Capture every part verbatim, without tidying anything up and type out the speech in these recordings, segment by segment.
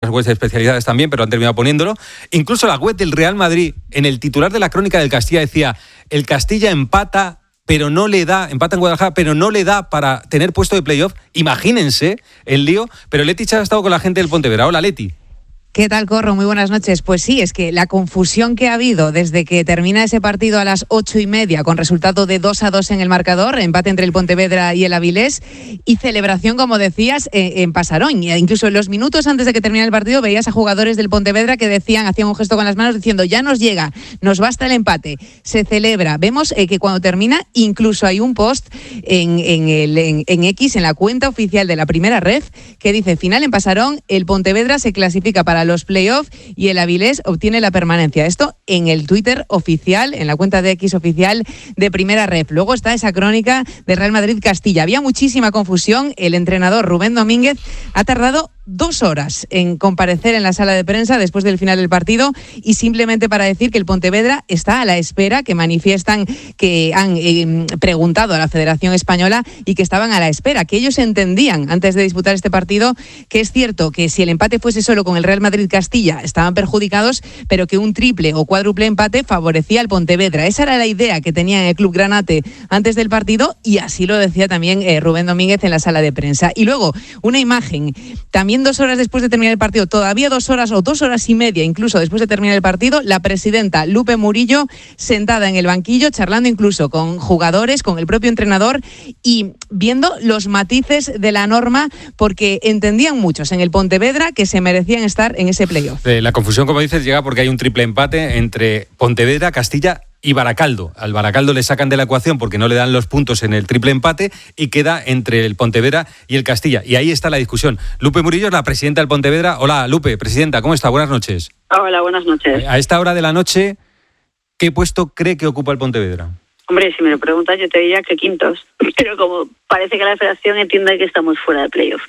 las webs especializadas también, pero han terminado poniéndolo. Incluso la web del Real Madrid, en el titular de la crónica del Castilla decía: el Castilla empata, pero no le da, empata en Guadalajara, pero no le da para tener puesto de playoff. Imagínense el lío. Pero Leti Chá ha estado con la gente del Pontevedra. Hola, Leti. ¿Qué tal, Corro? Muy buenas noches. Pues sí, es que la confusión que ha habido desde que termina ese partido a las ocho y media con resultado de dos a dos en el marcador, empate entre el Pontevedra y el Avilés, y celebración, como decías, eh, en Pasarón. E incluso en los minutos antes de que terminara el partido veías a jugadores del Pontevedra que decían, hacían un gesto con las manos diciendo: ya nos llega, nos basta el empate. Se celebra. Vemos eh, que cuando termina, incluso hay un post en, en, el, en, en X, en la cuenta oficial de la Primera Ref, que dice: final en Pasarón, el Pontevedra se clasifica para los playoffs y el Avilés obtiene la permanencia. Esto en el Twitter oficial, en la cuenta de X oficial de Primera Ref. Luego está esa crónica de Real Madrid-Castilla. Había muchísima confusión. El entrenador Rubén Domínguez ha tardado dos horas en comparecer en la sala de prensa después del final del partido, y simplemente para decir que el Pontevedra está a la espera, que manifiestan que han eh, preguntado a la Federación Española y que estaban a la espera, que ellos entendían antes de disputar este partido que es cierto que si el empate fuese solo con el Real Madrid-Castilla estaban perjudicados, pero que un triple o cuádruple empate favorecía al Pontevedra. Esa era la idea que tenía en el Club Granate antes del partido, y así lo decía también eh, Rubén Domínguez en la sala de prensa. Y luego una imagen también dos horas después de terminar el partido, todavía dos horas o dos horas y media incluso después de terminar el partido, la presidenta Lupe Murillo sentada en el banquillo charlando incluso con jugadores, con el propio entrenador, y viendo los matices de la norma, porque entendían muchos en el Pontevedra que se merecían estar en ese playoff. Eh, la confusión, como dices, llega porque hay un triple empate entre Pontevedra, Castilla y Baracaldo. Al Baracaldo le sacan de la ecuación porque no le dan los puntos en el triple empate y queda entre el Pontevedra y el Castilla. Y ahí está la discusión. Lupe Murillo es la presidenta del Pontevedra. Hola, Lupe, presidenta, ¿cómo está? Buenas noches. Hola, buenas noches. A esta hora de la noche, ¿qué puesto cree que ocupa el Pontevedra? Hombre, si me lo preguntas, yo te diría que quintos. Pero como parece que la Federación entiende que estamos fuera de playoff.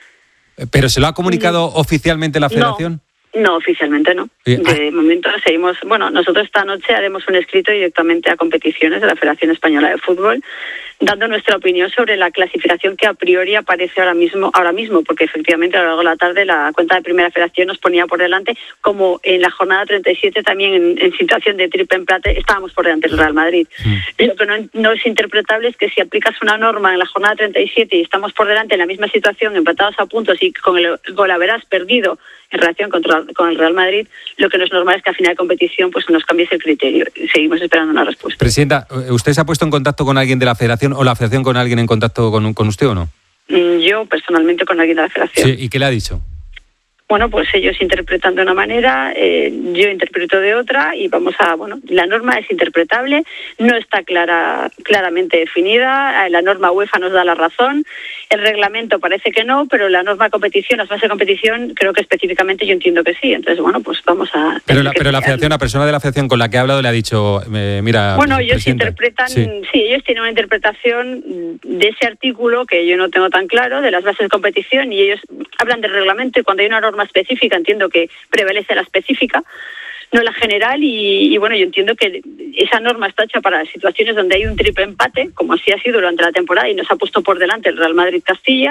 ¿Pero se lo ha comunicado mm. oficialmente la Federación? No. No, oficialmente no. De ah. momento seguimos... Bueno, nosotros esta noche haremos un escrito directamente a competiciones de la Federación Española de Fútbol, dando nuestra opinión sobre la clasificación que a priori aparece ahora mismo, ahora mismo, porque efectivamente a lo largo de la tarde la cuenta de Primera Federación nos ponía por delante, como en la jornada treinta y siete también en, en situación de triple empate estábamos por delante del Real Madrid. Mm. Lo que no, no es interpretable es que si aplicas una norma en la jornada treinta y siete y estamos por delante en la misma situación, empatados a puntos y con el golaveras perdido en relación contra, con el Real Madrid, lo que no es normal es que a final de competición pues nos cambies el criterio. Seguimos esperando una respuesta. Presidenta, ¿usted se ha puesto en contacto con alguien de la Federación o la Federación con alguien en contacto con, con usted o no? Yo personalmente con alguien de la Federación. Sí, ¿y qué le ha dicho? Bueno, pues ellos interpretan de una manera, eh, yo interpreto de otra, y vamos a, bueno, la norma es interpretable, no está clara, claramente definida, la norma UEFA nos da la razón, el reglamento parece que no, pero la norma competición, las bases de competición, creo que específicamente yo entiendo que sí, entonces bueno, pues vamos a... Pero la, pero la Federación, la persona de la Federación con la que ha hablado le ha dicho, eh, mira... Bueno, ellos presidenta. interpretan, sí. sí, ellos tienen una interpretación de ese artículo que yo no tengo tan claro, de las bases de competición, y ellos hablan del reglamento, y cuando hay una norma específica, entiendo que prevalece la específica, no la general, y, y bueno, yo entiendo que esa norma está hecha para situaciones donde hay un triple empate, como así ha sido durante la temporada, y nos ha puesto por delante el Real Madrid-Castilla,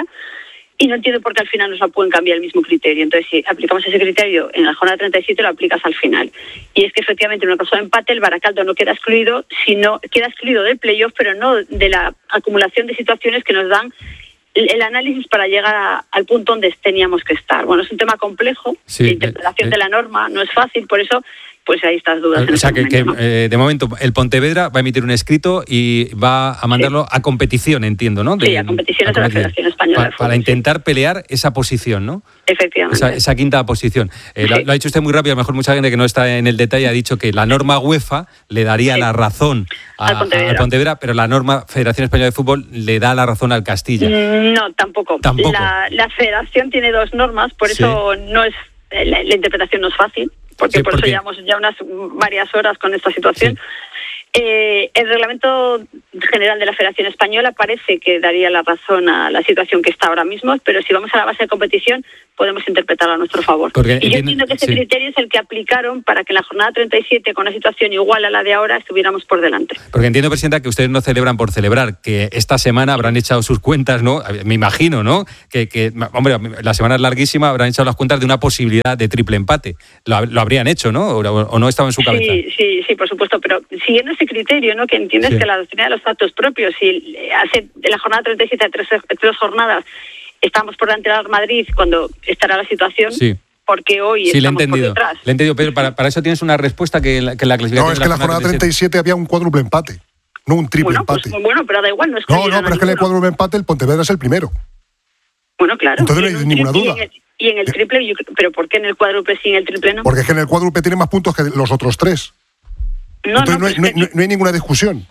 y no entiendo por qué al final nos la pueden cambiar el mismo criterio. Entonces, si aplicamos ese criterio en la jornada treinta y siete, lo aplicas al final. Y es que efectivamente en un caso de empate, el Baracaldo no queda excluido, sino queda excluido del playoff, pero no de la acumulación de situaciones que nos dan el análisis para llegar a, al punto donde teníamos que estar. Bueno, es un tema complejo, sí, la interpretación eh, de la norma no es fácil, por eso pues hay estas dudas. O sea, que, momento, que ¿no? eh, de momento el Pontevedra va a emitir un escrito y va a mandarlo sí. a competición, entiendo, ¿no? De, sí, a competiciones a de la Federación Española pa, de Fútbol. Para intentar sí. pelear esa posición, ¿no? Efectivamente. Esa, esa quinta posición. Eh, sí. lo, lo ha dicho usted muy rápido, a lo mejor mucha gente que no está en el detalle ha dicho que la norma UEFA le daría sí. la razón a, al, Pontevedra. al Pontevedra, pero la norma Federación Española de Fútbol le da la razón al Castilla. No, tampoco. ¿Tampoco? La, la Federación tiene dos normas, por eso sí. no es la, la interpretación no es fácil, porque sí, por porque... eso llevamos ya unas varias horas con esta situación. Sí. Eh, el reglamento general de la Federación Española parece que daría la razón a la situación que está ahora mismo, pero si vamos a la base de competición podemos interpretarla a nuestro favor. Porque y yo entiendo, entiendo que ese sí. criterio es el que aplicaron para que en la jornada treinta y siete, con una situación igual a la de ahora, estuviéramos por delante. Porque entiendo, Presidenta, que ustedes no celebran por celebrar, que esta semana habrán echado sus cuentas, ¿no? Me imagino, ¿no? Que, que hombre, la semana es larguísima, habrán echado las cuentas de una posibilidad de triple empate. Lo, lo habrían hecho, ¿no? O, o no estaba en su cabeza. Sí, sí, sí, por supuesto, pero siguiendo ese criterio, ¿no? Que entiendes sí. que la doctrina de los actos propios, si hace de la jornada treinta y siete a tres, tres jornadas estamos por delante del Real Madrid, cuando estará la situación, sí. porque hoy sí, estamos le he entendido, por detrás. Le he entendido, pero para, para eso tienes una respuesta que en la, que la clasificación... No, es que en la jornada treinta y siete había un cuádruple empate, no un triple bueno, empate. Pues, bueno, pero da igual, no es No, no, pero es que en el cuádruple empate el Pontevedra es el primero. Bueno, claro. Entonces no hay ninguna triple, duda. Y en, el, y en el triple, yo, ¿pero por qué en el cuádruple sí y en el triple no? Porque es que en el cuádruple tiene más puntos que los otros tres. No, Entonces no, no, hay, no, hay, no, no hay ninguna discusión.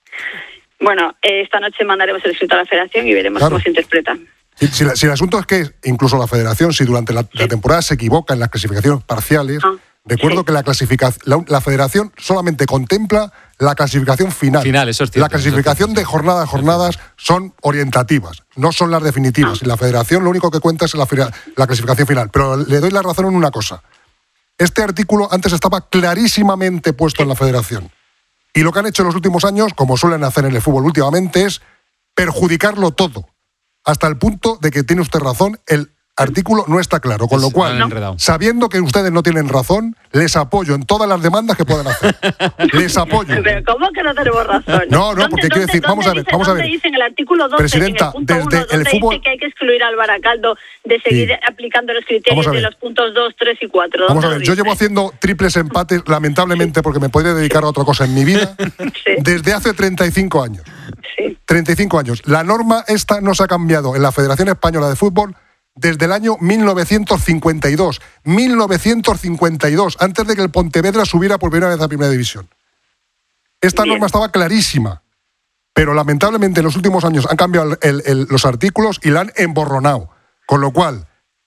Bueno, eh, esta noche mandaremos el escrito a la Federación y veremos claro. cómo se interpreta. Si, si, la, si el asunto es que incluso la Federación, si durante la, sí. la temporada se equivoca en las clasificaciones parciales, ah, recuerdo sí. que la, clasificación, la, la Federación solamente contempla la clasificación final. Final, eso es cierto, la clasificación de jornada a jornadas son orientativas, no son las definitivas. Ah. Y la Federación lo único que cuenta es la, la clasificación final. Pero le doy la razón en una cosa. Este artículo antes estaba clarísimamente puesto sí. en la Federación. Y lo que han hecho en los últimos años, como suelen hacer en el fútbol últimamente, es perjudicarlo todo. Hasta el punto de que tiene usted razón, el artículo no está claro. Con lo cual, no. sabiendo que ustedes no tienen razón, les apoyo en todas las demandas que puedan hacer. Les apoyo. Pero ¿cómo que no tenemos razón? No, no, porque quiero decir, vamos a ver, dice, vamos a ver. dice en el artículo doce, Presidenta, en el punto desde uno, el fútbol dice que hay que excluir al Baracaldo de seguir sí. aplicando los criterios de los puntos dos, tres y cuatro. Vamos a ver, yo llevo haciendo triples empates, lamentablemente, porque me podría dedicar a otra cosa en mi vida, sí. desde hace treinta y cinco años. Sí. treinta y cinco años. La norma esta no se ha cambiado en la Federación Española de Fútbol desde el año mil novecientos cincuenta y dos. mil novecientos cincuenta y dos, antes de que el Pontevedra subiera por primera vez a Primera División. Esta Bien. norma estaba clarísima, pero lamentablemente en los últimos años han cambiado el, el, los artículos y la han emborronado. Con lo cual,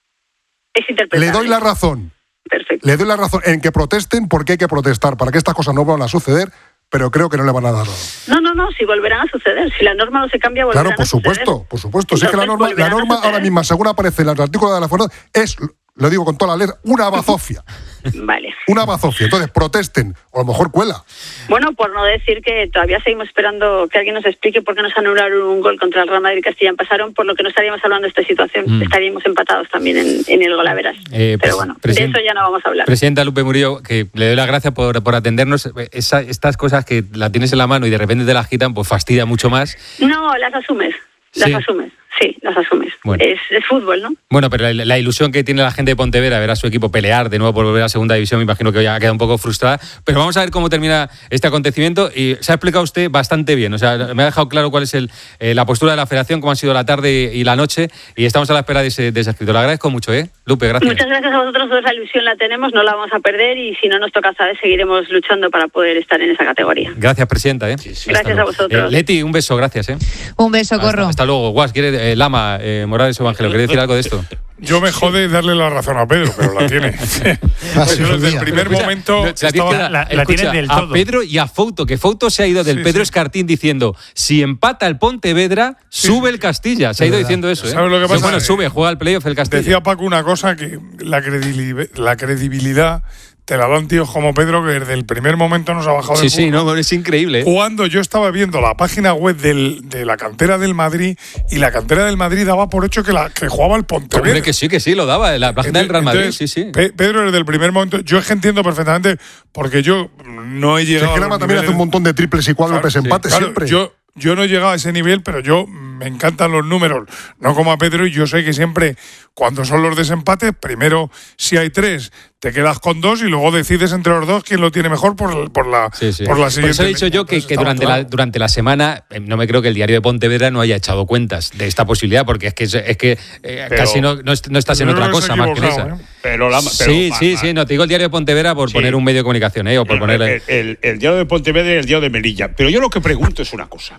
es le doy la razón. Perfecto. Le doy la razón en que protesten porque hay que protestar, para que estas cosas no van a suceder, pero creo que no le van a dar nada. No, no, no, si volverán a suceder. Si la norma no se cambia, volverán claro, por a suceder. Claro, por supuesto, por supuesto. Si es que la norma, la norma ahora misma, según aparece en el artículo de la Federación, es, lo digo con toda la letra, una bazofia. Vale. Una bazofia. Entonces, protesten, o a lo mejor cuela. Bueno, por no decir que todavía seguimos esperando que alguien nos explique por qué nos anularon un gol contra el Real Madrid y Castellón. Pasaron, por lo que no estaríamos hablando de esta situación. Mm. Estaríamos empatados también en, en el golaveras. Eh, Pero bueno, de eso ya no vamos a hablar. Presidenta Lupe Murillo, que le doy las gracias por, por atendernos. Esa, estas cosas que la tienes en la mano y de repente te las quitan, pues fastidia mucho más. No, las asumes. Las sí. asumes. Sí, las asumes. Bueno. Es, es fútbol, ¿no? Bueno, pero la, la ilusión que tiene la gente de Pontevedra, ver a su equipo pelear de nuevo por volver a segunda división, me imagino que hoy ha quedado un poco frustrada. Pero vamos a ver cómo termina este acontecimiento. Y se ha explicado usted bastante bien. O sea, me ha dejado claro cuál es el, eh, la postura de la Federación, cómo han sido la tarde y la noche. Y estamos a la espera de ese, de ese escrito. Le agradezco mucho, ¿eh? Lupe, gracias. Muchas gracias a vosotros dos. La ilusión la tenemos, no la vamos a perder. Y si no nos toca esta vez, seguiremos luchando para poder estar en esa categoría. Gracias, Presidenta. ¿eh? Sí, sí. Gracias a vosotros. Eh, Leti, un beso, gracias. ¿eh? Un beso, Corro. Hasta, hasta luego. Guas, ¿quiere eh, Lama, eh, Morales Evangelio, ¿quiere decir algo de esto? Yo me jode darle la razón a Pedro, pero la tiene. Pues yo desde el primer escucha, momento... No, estaba, la, la, la tiene del todo. A Pedro y a Fouto, que Fouto se ha ido del sí, Pedro sí. Escartín diciendo, si empata el Pontevedra, sí. sube el Castilla. Se ha ido diciendo eso. ¿eh? ¿Sabes lo que pasa? Bueno, sube, juega al playoff el Castilla. Decía Paco una cosa, que la credibilidad, la credibilidad te la dan tíos como Pedro, que desde el primer momento nos ha bajado sí, del Sí, sí, no, es increíble. ¿eh? Cuando yo estaba viendo la página web del, de la cantera del Madrid, y la cantera del Madrid daba por hecho que, la, que jugaba el Pontevedra. Hombre, que sí, que sí, lo daba, la página del Real Madrid, entonces, sí, sí. Pedro, desde el primer momento, yo es que entiendo perfectamente, porque yo no he llegado... Si es que Lama también hace un montón de triples y cuádruples claro, empates sí, claro, siempre. Yo, yo no he llegado a ese nivel, pero yo me encantan los números, no como a Pedro, y yo sé que siempre, cuando son los desempates, primero, si hay tres, te quedas con dos y luego decides entre los dos quién lo tiene mejor por, por, la, sí, sí. por la siguiente. Por eso he dicho yo que, que durante, la, durante la semana, no me creo que el diario de Pontevedra no haya echado cuentas de esta posibilidad, porque es que, es que eh, pero, casi no, no, no estás en otra cosa más que esa. ¿eh? Pero la, pero, sí, ma, sí, ma, sí, no te digo el diario de Pontevedra por sí. poner un medio de comunicación, ¿eh? O por el, poner el, el, el diario de Pontevedra y el diario de Melilla. Pero yo lo que pregunto es una cosa.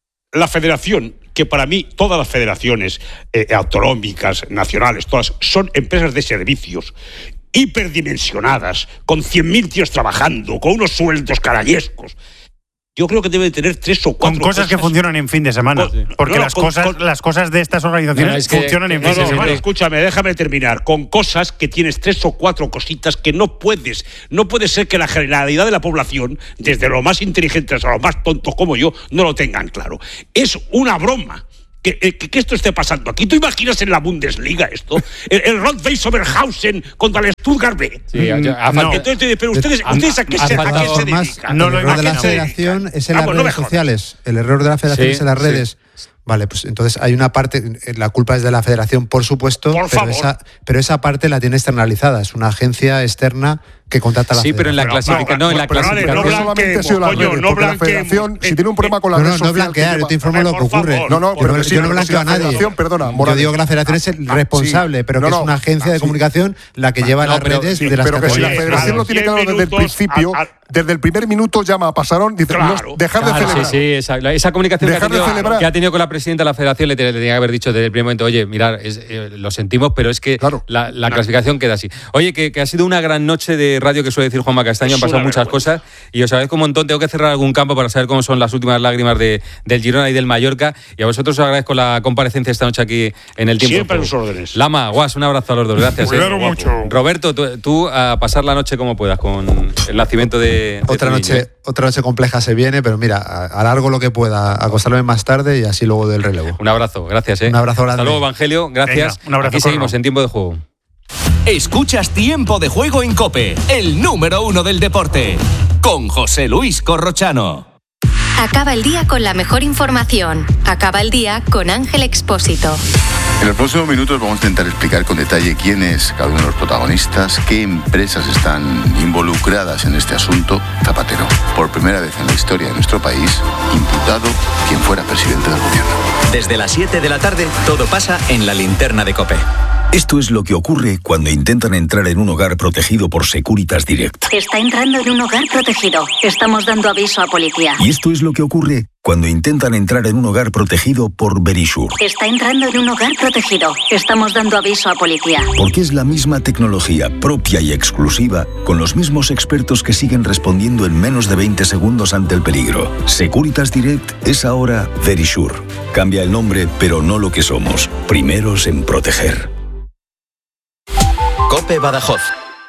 La federación, que para mí todas las federaciones eh, autonómicas, nacionales, todas son empresas de servicios hiperdimensionadas, con cien mil tíos trabajando, con unos sueldos carayescos. Yo creo que debe tener tres o cuatro con cosas, cosas que funcionan en fin de semana. Con, porque no, no, las, con, cosas, con, las cosas de estas organizaciones no, es que, funcionan en no, fin no, de semana. No, escúchame, déjame terminar. Con cosas que tienes tres o cuatro cositas que no puedes. No puede ser que la generalidad de la población, desde los más inteligentes a los más tontos como yo, no lo tengan claro. Es una broma. Que, que, que esto esté pasando aquí. ¿Tú imaginas en la Bundesliga esto? El, el Rot-Weiss Oberhausen contra el Stuttgart B. Sí, ha, no. Entonces, pero ustedes, ha, ¿ustedes a qué se, a qué se dedican? No, el error de la federación es en las Vamos, redes no sociales. El error de la federación sí, es en las redes. Sí. Vale, pues entonces hay una parte, la culpa es de la federación, por supuesto, por pero, esa, pero esa parte la tiene externalizada. Es una agencia externa que contrata a la sí, federación. pero en la clasificación. No, en la clasificación. No solamente ha sido la redes, porque la federación, si tiene un problema con la no, red no, social... No, blanquear, yo te informo lo que ocurre. No, no, yo no, yo no blanqueo a nadie. Perdona, yo digo que la federación es el responsable, pero que es una agencia de comunicación la que lleva las redes de las pero que si la federación lo tiene claro desde el principio, desde el primer minuto llama a Pasarón, dice, dejar de celebrar. Sí, sí, esa, esa comunicación que ha, tenido, que ha tenido con la presidenta de la federación le, le tenía que haber dicho desde el primer momento, oye, mirar, es, eh, lo sentimos, pero es que claro. la, la clasificación queda así. Oye, que, que ha sido una gran noche de radio, que suele decir Juanma Castaño, han pasado muchas cosas y os agradezco un montón. Tengo que cerrar algún campo para saber cómo son las últimas lágrimas de, del Girona y del Mallorca, y a vosotros os agradezco la comparecencia esta noche aquí en el Tiempo. Siempre a sus órdenes. Lama, Guas, un abrazo a los dos, gracias. Cuidado eh. mucho. Roberto, tú, tú a pasar la noche como puedas con el nacimiento de, de otra noche, ¿eh? Otra noche compleja se viene, pero mira, alargo lo que pueda, acostarme más tarde y así luego del relevo. Un abrazo, gracias. ¿eh? Un abrazo grande. Hasta luego, Evangelio, gracias. Venga, un abrazo. Aquí seguimos en Tiempo de Juego. Escuchas Tiempo de Juego en COPE, el número uno del deporte, con José Luis Corrochano. Acaba el día con la mejor información. Acaba el día con Ángel Expósito. En los próximos minutos vamos a intentar explicar con detalle quién es cada uno de los protagonistas, qué empresas están involucradas en este asunto. Zapatero, por primera vez en la historia de nuestro país, imputado quien fuera presidente del gobierno. Desde las siete de la tarde, todo pasa en la linterna de COPE. Esto es lo que ocurre cuando intentan entrar en un hogar protegido por Securitas Direct. Está entrando en un hogar protegido. Estamos dando aviso a policía. Y esto es lo que ocurre cuando intentan entrar en un hogar protegido por Verisure. Está entrando en un hogar protegido. Estamos dando aviso a policía. Porque es la misma tecnología propia y exclusiva, con los mismos expertos que siguen respondiendo en menos de veinte segundos ante el peligro. Securitas Direct es ahora Verisure. Cambia el nombre, pero no lo que somos. Primeros en proteger. COPE Badajoz.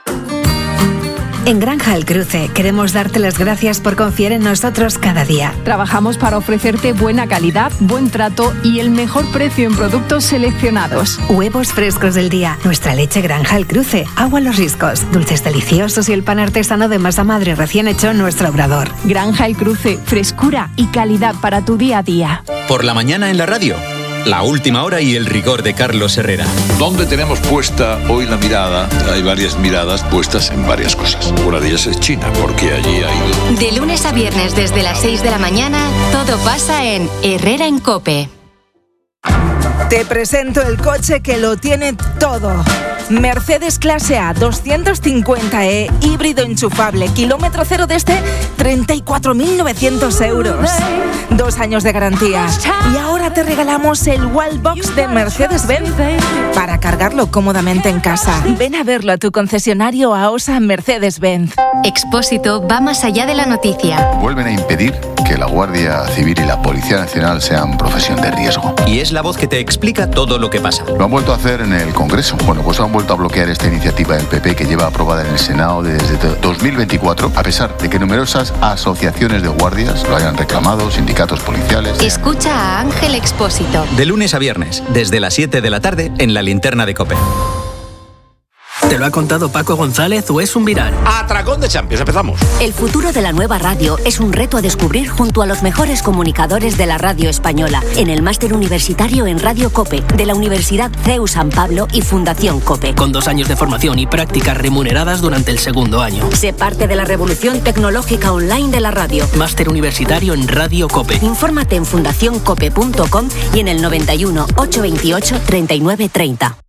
En Granja El Cruce queremos darte las gracias por confiar en nosotros cada día. Trabajamos para ofrecerte buena calidad, buen trato y el mejor precio en productos seleccionados. Huevos frescos del día, nuestra leche Granja El Cruce, agua Los Riscos, dulces deliciosos y el pan artesano de masa madre recién hecho en nuestro obrador. Granja El Cruce, frescura y calidad para tu día a día. Por la mañana en la radio. La última hora y el rigor de Carlos Herrera. ¿Dónde tenemos puesta hoy la mirada? Hay varias miradas puestas en varias cosas. Una de ellas es China, porque allí ha ido. De lunes a viernes desde las seis de la mañana, todo pasa en Herrera en COPE. Te presento el coche que lo tiene todo. Mercedes Clase A doscientos cincuenta E, híbrido enchufable, kilómetro cero desde treinta y cuatro mil novecientos euros. Dos años de garantía. Y ahora te regalamos el Wallbox de Mercedes-Benz para cargarlo cómodamente en casa. Ven a verlo a tu concesionario AOSA Mercedes-Benz. Expósito va más allá de la noticia. Vuelven a impedir que la Guardia Civil y la Policía Nacional sean profesión de riesgo. Y es la voz que te explica todo lo que pasa. Lo han vuelto a hacer en el Congreso. Bueno, pues han vuelto a bloquear esta iniciativa del P P que lleva aprobada en el Senado desde dos mil veinticuatro, a pesar de que numerosas asociaciones de guardias lo hayan reclamado, sindicatos policiales. Escucha a Ángel Expósito. De lunes a viernes, desde las siete de la tarde, en la linterna de COPE. ¿Te lo ha contado Paco González o es un viral? Atracón de Champions, empezamos. El futuro de la nueva radio es un reto a descubrir junto a los mejores comunicadores de la radio española en el máster universitario en Radio COPE de la Universidad C E U San Pablo y Fundación COPE. Con dos años de formación y prácticas remuneradas durante el segundo año. Sé parte de la revolución tecnológica online de la radio. Máster universitario en Radio COPE. Infórmate en fundación cope punto com y en el noventa y uno, ochocientos veintiocho, treinta y nueve treinta.